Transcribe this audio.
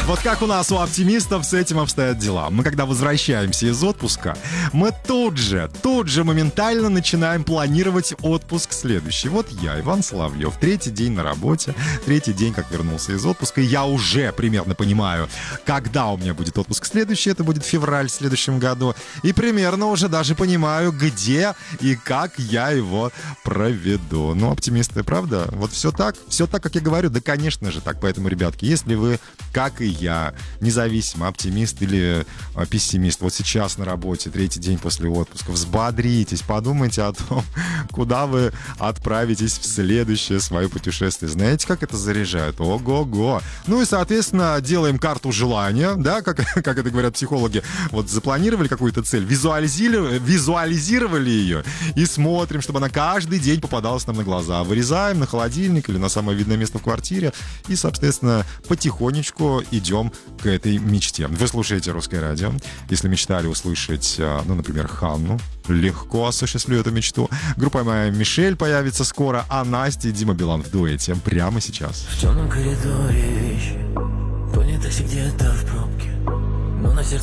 Вот как у нас, у оптимистов, с этим обстоят дела. Мы когда возвращаемся из отпуска, мы тут же моментально начинаем планировать отпуск следующий. Вот я, Иван Соловьев, третий день на работе, третий день, как вернулся из отпуска, и я уже примерно понимаю, когда у меня будет отпуск следующий, это будет февраль в следующем году, и примерно уже даже понимаю, где и как я его проведу. Ну, оптимисты, правда? Вот все так, как я говорю, да, конечно же так. Поэтому, ребятки, если вы, как и я, независимо, оптимист или пессимист, вот сейчас на работе, третий день после отпуска, взбодритесь, подумайте о том, куда вы отправитесь в следующее свое путешествие. Знаете, как это заряжает? Ого-го! Ну и, соответственно, делаем карту желания, да, как это говорят психологи. Вот запланировали какую-то цель, визуализировали ее и смотрим, чтобы она каждый день попадалась нам на глаза. Вырезаем на холодильник или на самое видное место в квартире и, соответственно, потихонечку идем к этой мечте. Вы слушаете «Русское радио». Если мечтали услышать, ну, например, Ханну, легко осуществлю эту мечту. Группа моя Мишель появится скоро, а Настя и Дима Билан в дуэте прямо сейчас. В темном коридоре вещи, в унитазе где-то в пробке, но на сердце